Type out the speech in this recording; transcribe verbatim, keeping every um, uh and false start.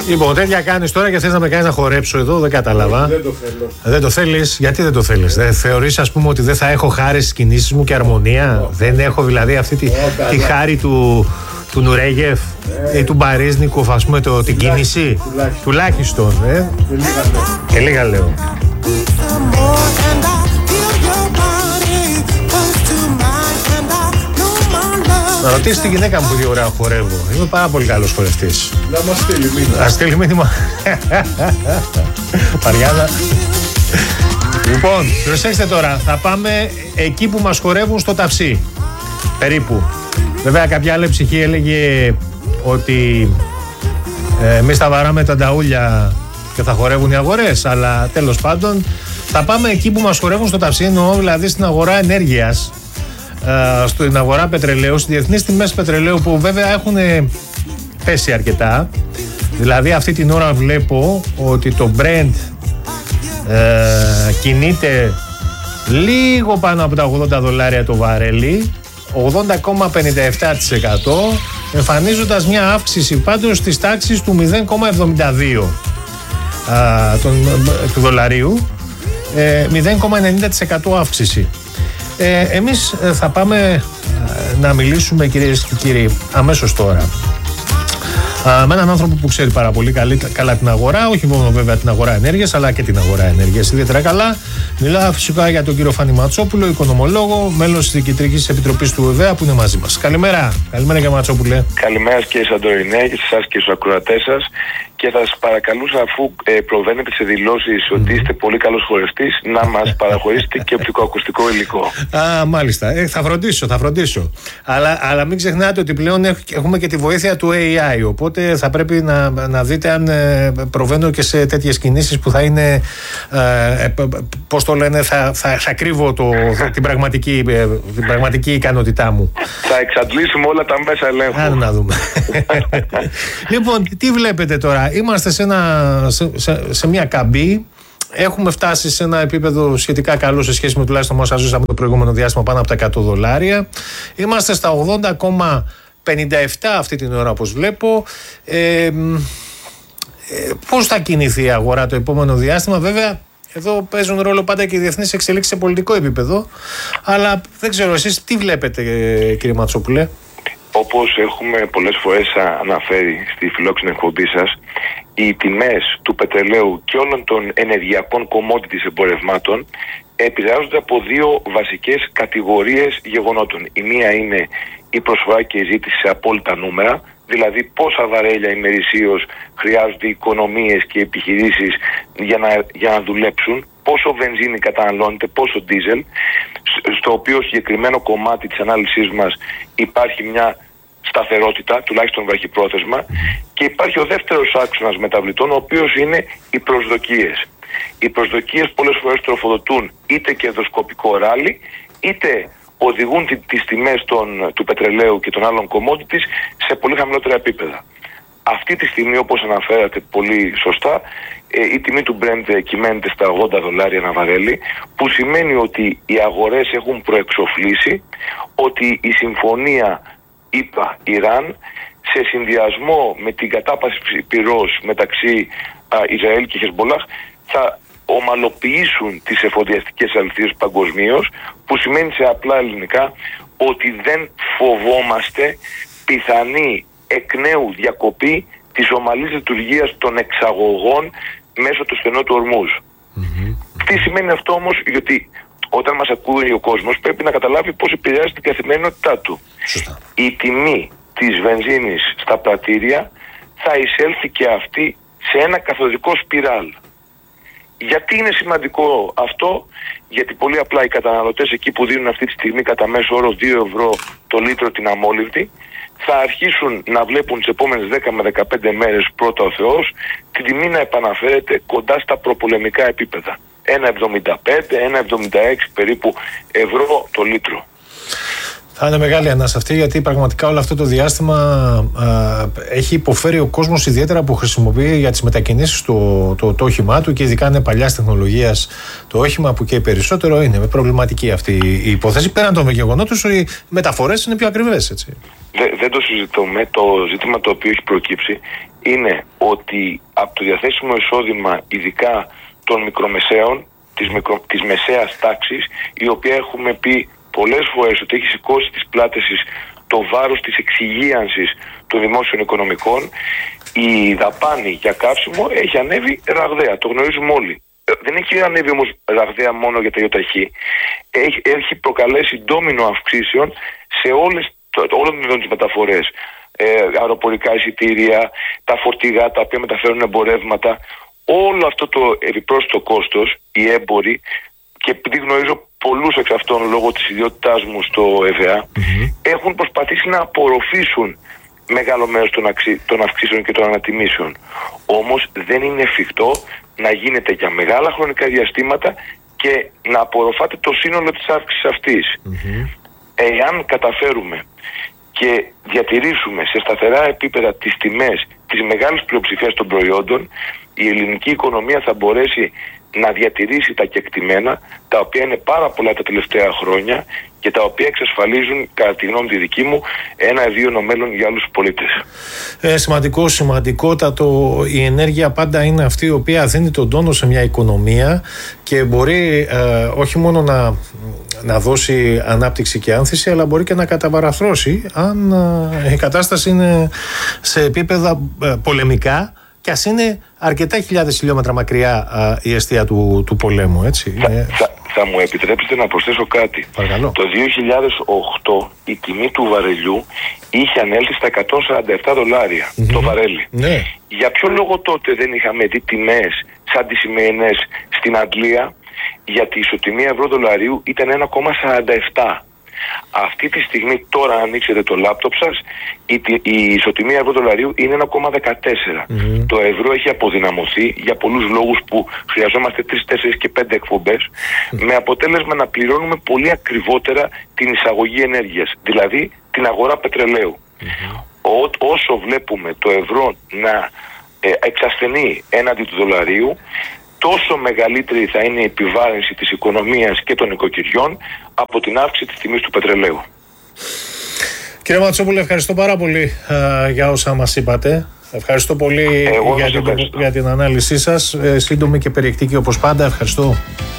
Λοιπόν, τέτοια κάνεις τώρα και θες να με κάνεις να χορέψω εδώ, δεν κατάλαβα. Δεν το θέλω. Δεν το θέλεις, γιατί δεν το θέλεις? Δεν θεωρείς, ας πούμε, ότι δεν θα έχω χάρη στις κινήσεις μου και αρμονία? Oh. Δεν έχω δηλαδή αυτή τη, oh, τη χάρη του, του Νουρέγεφ ε. ή του Μπαρίζνικοφ, ας πούμε, το, την κίνηση. Τουλάχιστον. Τουλάχιστον ε. Και λίγα λέω. Και λίγα λέω. Να ρωτήσεις τη γυναίκα μου που δύο ώρα χορεύω. Είμαι πάρα πολύ καλός χορευτής. Να μας στείλει μήνυμα. Να στείλει μήνυμα. Μαριάννα. Λοιπόν, προσέξτε τώρα. Θα πάμε εκεί που μας χορεύουν στο ταψί. Περίπου. Βέβαια κάποια άλλη ψυχή έλεγε ότι ε, εμείς θα βαράμε τα νταούλια και θα χορεύουν οι αγορές. Αλλά τέλος πάντων θα πάμε εκεί που μας χορεύουν στο ταψί. Εννοώ δηλαδή στην αγορά ενέργειας. Uh, στην αγορά πετρελαίου, στις διεθνείς τιμές πετρελαίου που βέβαια έχουν πέσει αρκετά. Δηλαδή αυτή την ώρα βλέπω ότι το Brent uh, κινείται λίγο πάνω από τα ογδόντα δολάρια το βαρέλι, ογδόντα κόμμα πενήντα επτά τοις εκατό, εμφανίζοντας μια αύξηση πάντως στις τάξεις του μηδέν κόμμα εβδομήντα δύο uh, του δολαρίου, uh, μηδέν κόμμα ενενήντα τοις εκατό αύξηση. Ε, εμείς θα πάμε να μιλήσουμε, κυρίες και κύριοι, αμέσως τώρα με έναν άνθρωπο που ξέρει πάρα πολύ καλή, καλά την αγορά, όχι μόνο βέβαια την αγορά ενέργειας, αλλά και την αγορά ενέργειας ιδιαίτερα καλά. Μιλάω φυσικά για τον κύριο Φάνη Ματσόπουλο, οικονομολόγο, μέλος της Διοικητικής Επιτροπής του ΕΒΕΑ, που είναι μαζί μας. Καλημέρα, καλημέρα κύριε Ματσόπουλε. Καλημέρα κύριε Σαντορινέ, και σε εσάς και στους ακροατές σας. Και θα σας παρακαλούσα, αφού ε, προβαίνετε σε δηλώσεις mm. ότι είστε πολύ καλός χορευτής, να μας παραχωρήσετε και οπτικοακουστικό υλικό. Α, μάλιστα. Ε, θα φροντίσω, θα φροντίσω. Αλλά, αλλά μην ξεχνάτε ότι πλέον έχουμε και τη βοήθεια του έι άι. Οπότε θα πρέπει να, να δείτε αν ε, προβαίνω και σε τέτοιες κινήσεις που θα είναι. Ε, πώς το λένε, θα, θα, θα κρύβω το, την, πραγματική, ε, την πραγματική ικανότητά μου. Θα εξαντλήσουμε όλα τα μέσα ελέγχου. Αν να δούμε. Λοιπόν, τι βλέπετε τώρα? Είμαστε σε, ένα, σε, σε, σε μια καμπή. Έχουμε φτάσει σε ένα επίπεδο σχετικά καλό σε σχέση με τουλάχιστον όσα ζούσαμε το προηγούμενο διάστημα, πάνω από τα εκατό δολάρια. Είμαστε στα ογδόντα κόμμα πενήντα επτά αυτή την ώρα, όπως βλέπω. Ε, ε, πώς θα κινηθεί η αγορά το επόμενο διάστημα? Βέβαια, εδώ παίζουν ρόλο πάντα και οι διεθνείς εξελίξεις σε πολιτικό επίπεδο. Αλλά δεν ξέρω, εσείς τι βλέπετε, κύριε Ματσόπουλε? Όπως έχουμε πολλές φορές αναφέρει στη φιλόξενη εκπομπή σας, οι τιμές του πετρελαίου και όλων των ενεργειακών commodities εμπορευμάτων επηρεάζονται από δύο βασικές κατηγορίες γεγονότων. Η μία είναι η προσφορά και η ζήτηση σε απόλυτα νούμερα, δηλαδή πόσα βαρέλια ημερησίως χρειάζονται οι οικονομίες και οι επιχειρήσεις για να, για να δουλέψουν, πόσο βενζίνη καταναλώνεται, πόσο ντίζελ, στο οποίο συγκεκριμένο κομμάτι της ανάλυσης μας υπάρχει μια σταθερότητα, τουλάχιστον βραχυπρόθεσμα, και υπάρχει ο δεύτερος άξονας μεταβλητών, ο οποίος είναι οι προσδοκίες. Οι προσδοκίες πολλές φορές τροφοδοτούν είτε κερδοσκοπικό ράλι, είτε οδηγούν τις τιμές των, του πετρελαίου και των άλλων commodities σε πολύ χαμηλότερα επίπεδα. Αυτή τη στιγμή, όπως αναφέρατε πολύ σωστά, η τιμή του Brent κυμαίνεται στα ογδόντα δολάρια ένα βαρέλι, που σημαίνει ότι οι αγορές έχουν προεξοφλήσει ότι η συμφωνία ΗΠΑ Ιράν, σε συνδυασμό με την κατάπαυση πυρός μεταξύ α, Ισραήλ και Χεσμολάχ, θα ομαλοποιήσουν τις εφοδιαστικές αλυσίδες παγκοσμίως, που σημαίνει σε απλά ελληνικά ότι δεν φοβόμαστε πιθανή εκ νέου διακοπή της ομαλής λειτουργίας των εξαγωγών μέσω του στενού του ορμούς. Mm-hmm. Τι σημαίνει αυτό όμως? Γιατί όταν μας ακούει ο κόσμος πρέπει να καταλάβει πώς επηρεάζει την καθημερινότητά του. Σωστά. Η τιμή της βενζίνης στα πρατήρια θα εισέλθει και αυτή σε ένα καθοδικό σπιράλ. Γιατί είναι σημαντικό αυτό? Γιατί πολύ απλά οι καταναλωτές εκεί που δίνουν αυτή τη στιγμή κατά μέσο όρο δύο ευρώ το λίτρο την αμόλυβδη, θα αρχίσουν να βλέπουν τις επόμενες δέκα με δεκαπέντε μέρες, πρώτα ο Θεός, την τιμή να επαναφέρεται κοντά στα προπολεμικά επίπεδα. ένα εβδομήντα πέντε, ένα εβδομήντα έξι περίπου ευρώ το λίτρο. Θα είναι μεγάλη ανάσα αυτή, γιατί πραγματικά όλο αυτό το διάστημα α, έχει υποφέρει ο κόσμος, ιδιαίτερα που χρησιμοποιεί για τις μετακινήσεις το, το, το όχημά του, και ειδικά είναι παλιάς τεχνολογίας το όχημα που και περισσότερο είναι με προβληματική αυτή η υπόθεση. Πέραν των γεγονότων ότι οι μεταφορές είναι πιο ακριβές, έτσι. Δε, δεν το συζητούμε. Το ζήτημα το οποίο έχει προκύψει είναι ότι από το διαθέσιμο εισόδημα, ειδικά των μικρομεσαίων, της, μικρο, της μεσαίας τάξης, η οποία έχουμε πει πολλές φορές ότι έχει σηκώσει τις πλάτες της το βάρος της εξυγίανσης των δημόσιων οικονομικών, η δαπάνη για καύσιμο έχει ανέβει ραγδαία. Το γνωρίζουμε όλοι. Δεν έχει ανέβει όμως ραγδαία μόνο για τα ΙΟΤΑΧΗ. Έχει, έχει προκαλέσει ντόμινο αυξήσεων σε όλες, όλες τις μεταφορές. Ε, αεροπορικά εισιτήρια, τα φορτηγά τα οποία μεταφέρουν εμπορεύματα. Όλο αυτό το επιπρόσθετο κόστος, οι έμποροι, και επειδή γνωρίζω πολλούς εξ αυτών λόγω της ιδιότητάς μου στο ΕΒΑ, mm-hmm. έχουν προσπαθήσει να απορροφήσουν μεγάλο μέρος των, αξι... των αυξήσεων και των ανατιμήσεων. Όμως δεν είναι εφικτό να γίνεται για μεγάλα χρονικά διαστήματα και να απορροφάτε το σύνολο της αύξησης αυτής. Mm-hmm. Εάν καταφέρουμε και διατηρήσουμε σε σταθερά επίπεδα τις τιμές της μεγάλης πλειοψηφίας των προϊόντων, η ελληνική οικονομία θα μπορέσει να διατηρήσει τα κεκτημένα, τα οποία είναι πάρα πολλά τα τελευταία χρόνια και τα οποία εξασφαλίζουν, κατά τη γνώμη τη δική μου, ένα ευίωνο μέλλον για όλους τους πολίτες. Ε, σημαντικό, σημαντικότατο. Η ενέργεια πάντα είναι αυτή η οποία δίνει τον τόνο σε μια οικονομία και μπορεί ε, όχι μόνο να, να δώσει ανάπτυξη και άνθηση, αλλά μπορεί και να καταβαραθρώσει αν ε, η κατάσταση είναι σε επίπεδα ε, πολεμικά, και ας είναι αρκετά χιλιάδες χιλιόμετρα μακριά α, η αιστεία του, του πολέμου, έτσι. Θα, ε... θα, θα μου επιτρέψετε να προσθέσω κάτι. Παρακαλώ. Το δύο χιλιάδες οκτώ η τιμή του βαρελιού είχε ανέλθει στα εκατόν σαράντα επτά δολάρια mm-hmm. το βαρέλι. Ναι. Για ποιο λόγο τότε δεν είχαμε δει τιμές σαν τις σημερινές στην Αγγλία? Γιατί η ισοτιμία ευρώ-δολαρίου ήταν ένα κόμμα σαράντα επτά. Αυτή τη στιγμή, τώρα αν ανοίξετε το λάπτοπ σας, η, η ισοτιμία ευρώ-δολαρίου είναι ένα κόμμα δεκατέσσερα. Mm-hmm. Το ευρώ έχει αποδυναμωθεί για πολλούς λόγους που χρειαζόμαστε τρεις, τέσσερις και πέντε εκπομπές, mm-hmm. με αποτέλεσμα να πληρώνουμε πολύ ακριβότερα την εισαγωγή ενέργειας, δηλαδή την αγορά πετρελαίου. Mm-hmm. Ό, όσο βλέπουμε το ευρώ να ε, εξασθενεί έναντι του δολαρίου, τόσο μεγαλύτερη θα είναι η επιβάρυνση της οικονομίας και των οικοκυριών από την αύξηση της τιμής του πετρελαίου. Κύριε Ματσόπουλε, ευχαριστώ πάρα πολύ α, για όσα μας είπατε. Ευχαριστώ πολύ για την, για την ανάλυση σας. Ε, σύντομη και περιεκτική όπως πάντα. Ευχαριστώ.